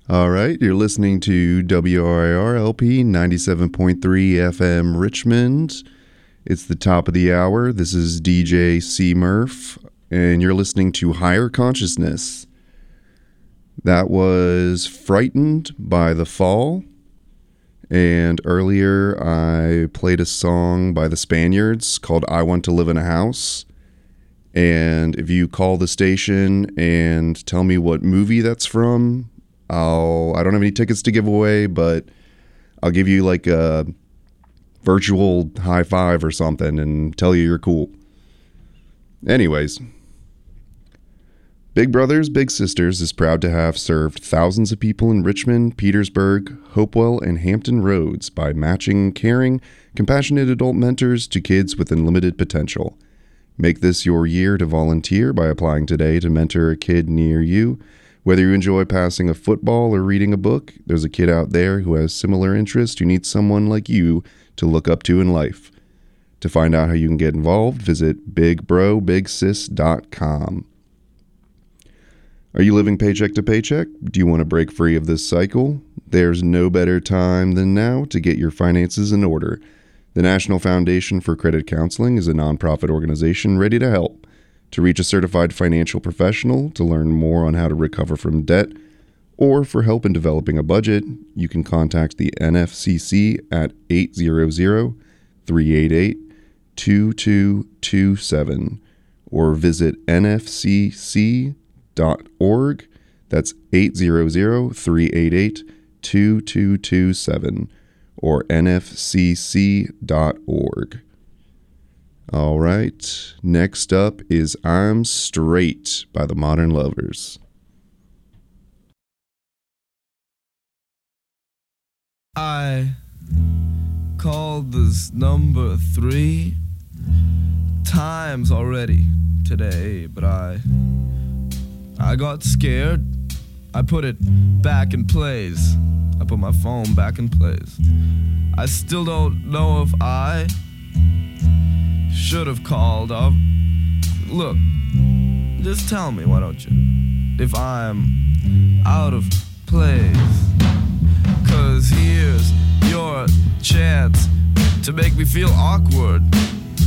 All right, you're listening to WRIR-LP 97.3 FM Richmond. It's the top of the hour. This is DJ C. Murph, and you're listening to Higher Consciousness. That was Frightened by The Fall. And earlier I played a song by the Spaniards called I Want to Live in a House. And if you call the station and tell me what movie that's from, I don't have any tickets to give away, but I'll give you like a virtual high five or something and tell you you're cool. Anyways, Big Brothers Big Sisters is proud to have served thousands of people in Richmond, Petersburg, Hopewell, and Hampton Roads by matching caring, compassionate adult mentors to kids with unlimited potential. Make this your year to volunteer by applying today to mentor a kid near you. Whether you enjoy passing a football or reading a book, there's a kid out there who has similar interests who needs someone like you to look up to in life. To find out how you can get involved, visit bigbroBigSis.com. Are you living paycheck to paycheck? Do you want to break free of this cycle? There's no better time than now to get your finances in order. The National Foundation for Credit Counseling is a nonprofit organization ready to help. To reach a certified financial professional, to learn more on how to recover from debt, or for help in developing a budget, you can contact the NFCC at 800-388-2227 or visit nfcc.org. That's 800-388-2227 or nfcc.org. All right, next up is I'm Straight by the Modern Lovers. I called this number 3 times already today, but I got scared. I put it back in place. I put my phone back in place. I still don't know if I should have called up. Look, just tell me, why don't you, if I'm out of place. 'Cause here's your chance to make me feel awkward.